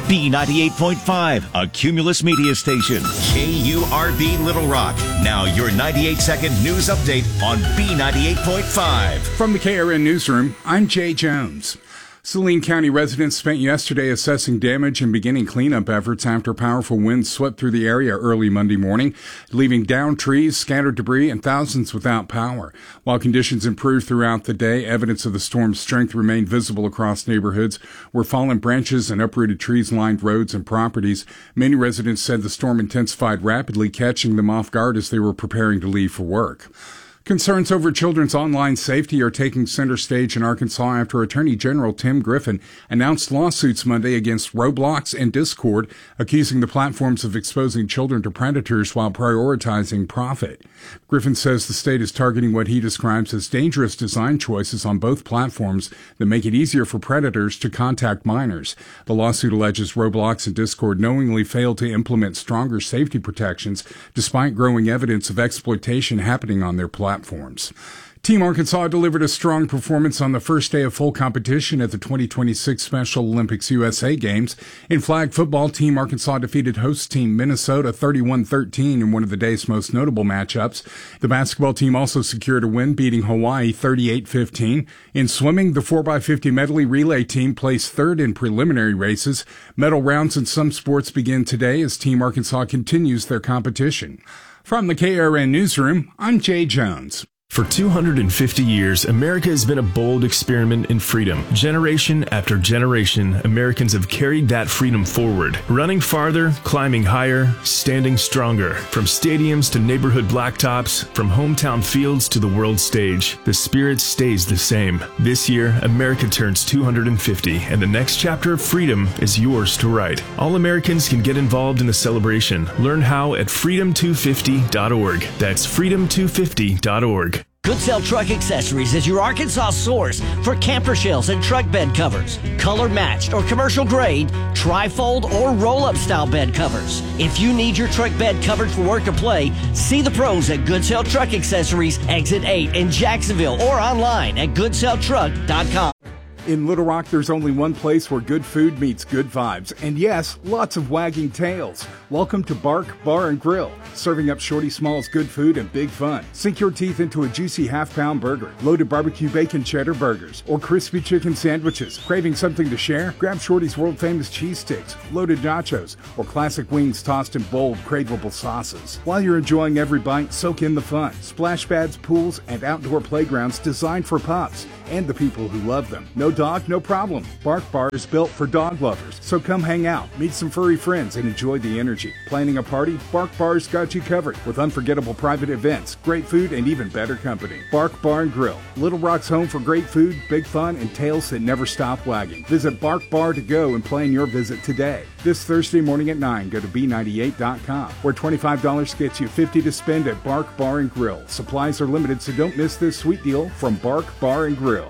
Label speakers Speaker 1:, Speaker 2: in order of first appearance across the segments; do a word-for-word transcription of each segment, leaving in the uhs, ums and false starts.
Speaker 1: B ninety-eight point five, a Cumulus media station. K U R B Little Rock. Now your ninety-eight second news update on B ninety-eight point five.
Speaker 2: From the K R N Newsroom, I'm Jay Jones. Saline County residents spent yesterday assessing damage and beginning cleanup efforts after powerful winds swept through the area early Monday morning, leaving downed trees, scattered debris, and thousands without power. While conditions improved throughout the day, evidence of the storm's strength remained visible across neighborhoods where fallen branches and uprooted trees lined roads and properties. Many residents said the storm intensified rapidly, catching them off guard as they were preparing to leave for work. Concerns over children's online safety are taking center stage in Arkansas after Attorney General Tim Griffin announced lawsuits Monday against Roblox and Discord, accusing the platforms of exposing children to predators while prioritizing profit. Griffin says the state is targeting what he describes as dangerous design choices on both platforms that make it easier for predators to contact minors. The lawsuit alleges Roblox and Discord knowingly failed to implement stronger safety protections despite growing evidence of exploitation happening on their platforms. Platforms. Team Arkansas delivered a strong performance on the first day of full competition at the twenty twenty-six Special Olympics U S A Games. In flag football, Team Arkansas defeated host team Minnesota thirty-one thirteen in one of the day's most notable matchups. The basketball team also secured a win, beating Hawaii thirty-eight fifteen. In swimming, the four by fifty medley relay team placed third in preliminary races. Medal rounds in some sports begin today as Team Arkansas continues their competition. From the K R N Newsroom, I'm Jay Jones.
Speaker 3: For two hundred fifty years, America has been a bold experiment in freedom. Generation after generation, Americans have carried that freedom forward, running farther, climbing higher, standing stronger. From stadiums to neighborhood blacktops, from hometown fields to the world stage, the spirit stays the same. This year, America turns two hundred fifty, and the next chapter of freedom is yours to write. All Americans can get involved in the celebration. Learn how at freedom two fifty dot org. That's freedom two fifty dot org.
Speaker 4: Goodsell Truck Accessories is your Arkansas source for camper shells and truck bed covers, color matched or commercial grade, tri-fold or roll-up style bed covers. If you need your truck bed covered for work or play, see the pros at Goodsell Truck Accessories, Exit eight in Jacksonville, or online at goodsell truck dot com.
Speaker 2: In Little Rock, there's only one place where good food meets good vibes. And yes, lots of wagging tails. Welcome to Bark Bar and Grill, serving up Shorty Small's good food and big fun. Sink your teeth into a juicy half-pound burger, loaded barbecue bacon cheddar burgers, or crispy chicken sandwiches. Craving something to share? Grab Shorty's world-famous cheese sticks, loaded nachos, or classic wings tossed in bold, craveable sauces. While you're enjoying every bite, soak in the fun. Splash pads, pools, and outdoor playgrounds designed for pups and the people who love them. No dog, no problem. Bark Bar is built for dog lovers, so come hang out, meet some furry friends, and enjoy the energy. Planning a party? Bark Bar's got you covered with unforgettable private events, great food, and even better company. Bark Bar and Grill, Little Rock's home for great food, big fun, and tails that never stop wagging. Visit Bark Bar to go and plan your visit today. This Thursday morning at nine, go to B ninety-eight dot com, where twenty-five dollars gets you fifty dollars to spend at Bark Bar and Grill. Supplies are limited, so don't miss this sweet deal from Bark Bar and Grill.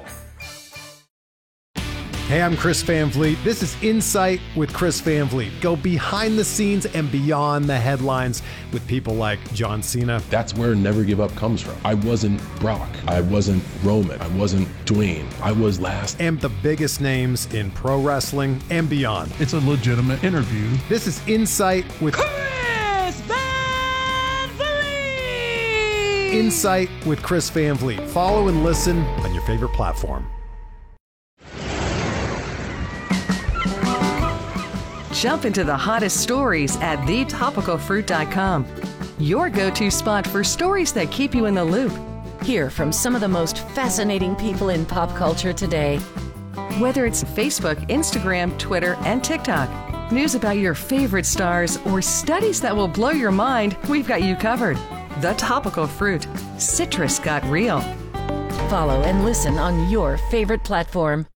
Speaker 5: Hey, I'm Chris Van Vliet. This is Insight with Chris Van Vliet. Go behind the scenes and beyond the headlines with people like John Cena.
Speaker 6: That's where Never Give Up comes from. I wasn't Brock. I wasn't Roman. I wasn't Dwayne. I was last.
Speaker 5: And the biggest names in pro wrestling and beyond.
Speaker 7: It's a legitimate interview.
Speaker 5: This is Insight with
Speaker 8: Chris Van Vliet.
Speaker 5: Insight with Chris Van Vliet. Follow and listen on your favorite platform.
Speaker 9: Jump into the hottest stories at the topical fruit dot com. Your go-to spot for stories that keep you in the loop.
Speaker 10: Hear from some of the most fascinating people in pop culture today.
Speaker 9: Whether it's Facebook, Instagram, Twitter, and TikTok, news about your favorite stars, or studies that will blow your mind, we've got you covered. The Topical Fruit. Citrus got real.
Speaker 10: Follow and listen on your favorite platform.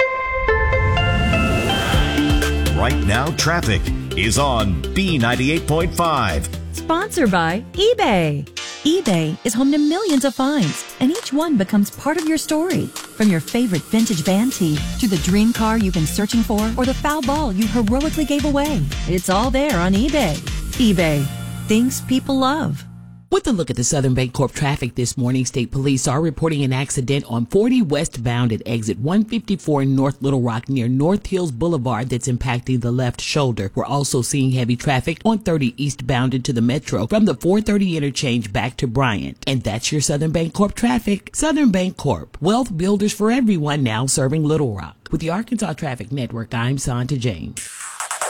Speaker 1: Right now, traffic is on B ninety-eight point five.
Speaker 11: Sponsored by eBay. eBay is home to millions of finds, and each one becomes part of your story. From your favorite vintage band tee to the dream car you've been searching for or the foul ball you heroically gave away. It's all there on eBay. eBay. Things people love.
Speaker 7: With a look at the Southern Bancorp traffic this morning, state police are reporting an accident on forty westbound at exit one fifty-four in North Little Rock near North Hills Boulevard that's impacting the left shoulder. We're also seeing heavy traffic on thirty eastbound into the metro from the four thirty interchange back to Bryant. And that's your Southern Bancorp traffic. Southern Bancorp, wealth builders for everyone, now serving Little Rock. With the Arkansas Traffic Network, I'm Santa James.